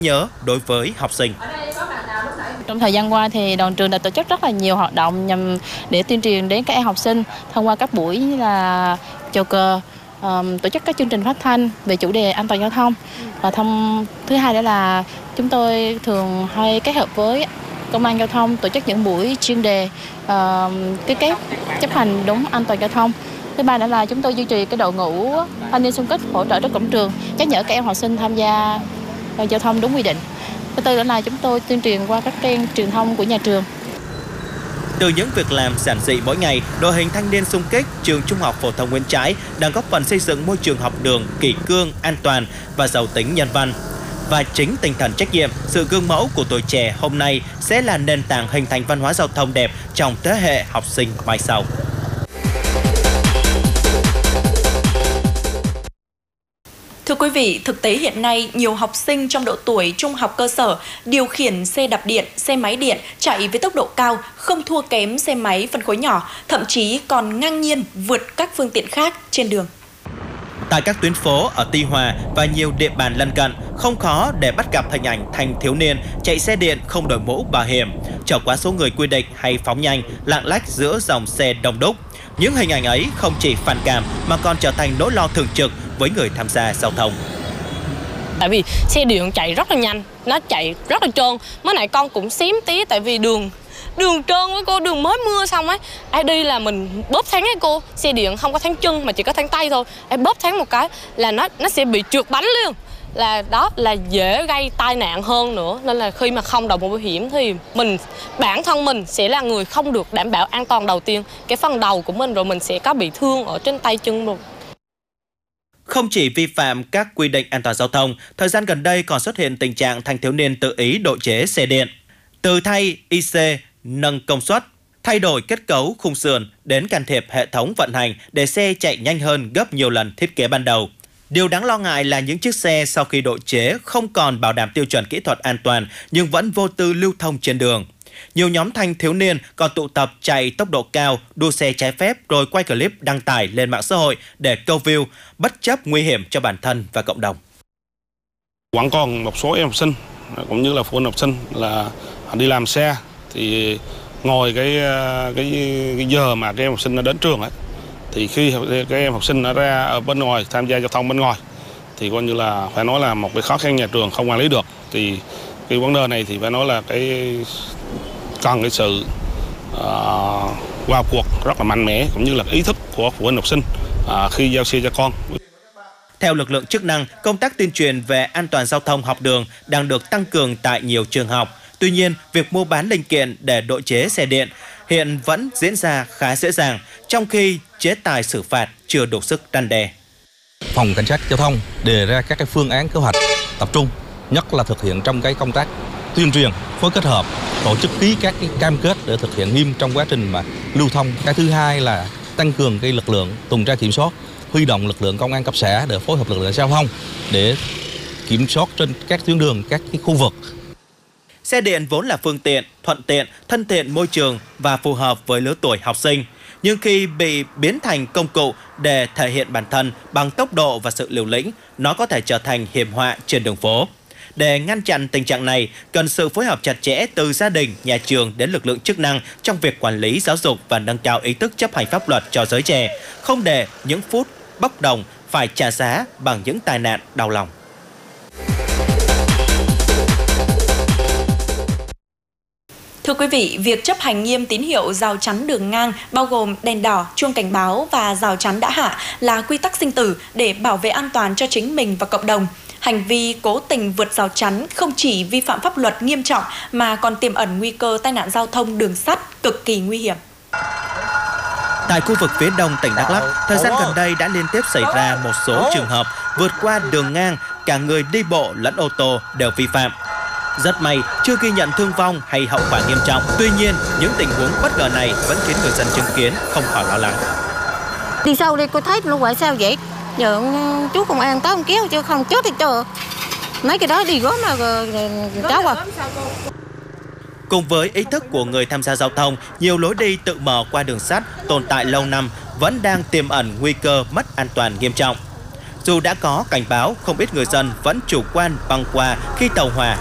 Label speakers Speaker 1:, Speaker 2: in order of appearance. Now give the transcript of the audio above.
Speaker 1: nhớ đối với học sinh.
Speaker 2: Trong thời gian qua thì đoàn trường đã tổ chức rất là nhiều hoạt động nhằm để tuyên truyền đến các em học sinh thông qua các buổi như là chào cờ, tổ chức các chương trình phát thanh về chủ đề an toàn giao thông. Và thứ hai đó là chúng tôi thường hay kết hợp với công an giao thông tổ chức những buổi chuyên đề ký kết chấp hành đúng an toàn giao thông. Thứ ba nữa là chúng tôi duy trì cái đội ngũ thanh niên xung kích hỗ trợ trước cổng trường, nhắc nhở các em học sinh tham gia giao thông đúng quy định. Thứ tư nữa là chúng tôi tuyên truyền qua các kênh truyền thông của nhà trường.
Speaker 1: Từ những việc làm giản dị mỗi ngày, đội hình thanh niên xung kích trường Trung học phổ thông Nguyễn Trãi đang góp phần xây dựng môi trường học đường kỷ cương, an toàn và giàu tính nhân văn. Và chính tinh thần trách nhiệm, sự gương mẫu của tuổi trẻ hôm nay sẽ là nền tảng hình thành văn hóa giao thông đẹp trong thế hệ học sinh mai sau.
Speaker 3: Thưa quý vị, thực tế hiện nay nhiều học sinh trong độ tuổi trung học cơ sở điều khiển xe đạp điện, xe máy điện chạy với tốc độ cao, không thua kém xe máy phân khối nhỏ, thậm chí còn ngang nhiên vượt các phương tiện khác trên đường.
Speaker 1: Tại các tuyến phố ở Tuy Hòa và nhiều địa bàn lân cận, không khó để bắt gặp hình ảnh thanh thiếu niên chạy xe điện không đội mũ bảo hiểm, chở quá số người quy định hay phóng nhanh, lạng lách giữa dòng xe đông đúc. Những hình ảnh ấy không chỉ phản cảm mà còn trở thành nỗi lo thường trực với người tham gia giao thông.
Speaker 4: Tại vì xe điện chạy rất là nhanh, nó chạy rất là trơn. Mới nãy con cũng xém tí tại vì đường trơn với cô, đường mới mưa xong ấy. Ai đi là mình bóp thắng ấy cô. Xe điện không có thắng chân mà chỉ có thắng tay thôi. Em bóp thắng một cái là nó sẽ bị trượt bánh luôn. Là đó là dễ gây tai nạn hơn nữa. Nên là khi mà không đội mũ bảo hiểm thì bản thân mình sẽ là người không được đảm bảo an toàn đầu tiên. Cái phần đầu của mình rồi mình sẽ có bị thương ở trên tay chân luôn.
Speaker 1: Không chỉ vi phạm các quy định an toàn giao thông, thời gian gần đây còn xuất hiện tình trạng thanh thiếu niên tự ý độ chế xe điện. Từ thay IC nâng công suất, thay đổi kết cấu khung sườn đến can thiệp hệ thống vận hành để xe chạy nhanh hơn gấp nhiều lần thiết kế ban đầu. Điều đáng lo ngại là những chiếc xe sau khi độ chế không còn bảo đảm tiêu chuẩn kỹ thuật an toàn nhưng vẫn vô tư lưu thông trên đường. Nhiều nhóm thanh thiếu niên còn tụ tập chạy tốc độ cao, đua xe trái phép rồi quay clip đăng tải lên mạng xã hội để câu view, bất chấp nguy hiểm cho bản thân và cộng đồng.
Speaker 5: Vẫn còn một số em học sinh cũng như là phụ huynh học sinh là đi làm xe thì ngồi cái giờ mà các em học sinh đã đến trường ấy, thì khi các em học sinh đã ra ở bên ngoài tham gia giao thông bên ngoài thì coi như là phải nói là một cái khó khăn nhà trường không quản lý được. Thì cái vấn đề này thì phải nói là cần cái sự vào cuộc rất là mạnh mẽ cũng như là ý thức của phụ huynh học sinh khi giao xe cho con.
Speaker 1: Theo lực lượng chức năng, công tác tuyên truyền về an toàn giao thông học đường đang được tăng cường tại nhiều trường học. Tuy nhiên, việc mua bán linh kiện để độ chế xe điện hiện vẫn diễn ra khá dễ dàng, trong khi chế tài xử phạt chưa đủ sức răn đe.
Speaker 6: Phòng Cảnh sát Giao thông đề ra các phương án kế hoạch tập trung, nhất là thực hiện trong công tác tuyên truyền, phối kết hợp, tổ chức ký các cam kết để thực hiện nghiêm trong quá trình mà lưu thông. Cái thứ hai là tăng cường lực lượng tuần tra kiểm soát, huy động lực lượng công an cấp xã để phối hợp lực lượng giao thông để kiểm soát trên các tuyến đường, các khu vực.
Speaker 1: Xe điện vốn là phương tiện thuận tiện, thân thiện môi trường và phù hợp với lứa tuổi học sinh. Nhưng khi bị biến thành công cụ để thể hiện bản thân bằng tốc độ và sự liều lĩnh, nó có thể trở thành hiểm họa trên đường phố. Để ngăn chặn tình trạng này, cần sự phối hợp chặt chẽ từ gia đình, nhà trường đến lực lượng chức năng trong việc quản lý, giáo dục và nâng cao ý thức chấp hành pháp luật cho giới trẻ, không để những phút bốc đồng phải trả giá bằng những tai nạn đau lòng.
Speaker 3: Thưa quý vị, việc chấp hành nghiêm tín hiệu rào chắn đường ngang bao gồm đèn đỏ, chuông cảnh báo và rào chắn đã hạ là quy tắc sinh tử để bảo vệ an toàn cho chính mình và cộng đồng. Hành vi cố tình vượt rào chắn không chỉ vi phạm pháp luật nghiêm trọng mà còn tiềm ẩn nguy cơ tai nạn giao thông đường sắt cực kỳ nguy hiểm.
Speaker 1: Tại khu vực phía đông tỉnh Đắk Lắk, thời gian gần đây đã liên tiếp xảy ra một số trường hợp vượt qua đường ngang, cả người đi bộ lẫn ô tô đều vi phạm. Rất may chưa ghi nhận thương vong hay hậu quả nghiêm trọng. Tuy nhiên, những tình huống bất ngờ này vẫn khiến người dân chứng kiến không khỏi lo lắng.
Speaker 7: Đi sau đi cô thấy nó gọi sao vậy? Giờ chú công an tới không kéo chứ không chết thì chờ. Mấy cái đó đi gớm mà cháu à.
Speaker 1: Cùng với ý thức của người tham gia giao thông, nhiều lối đi tự mở qua đường sắt tồn tại lâu năm vẫn đang tiềm ẩn nguy cơ mất an toàn nghiêm trọng. Dù đã có cảnh báo, không ít người dân vẫn chủ quan băng qua khi tàu hỏa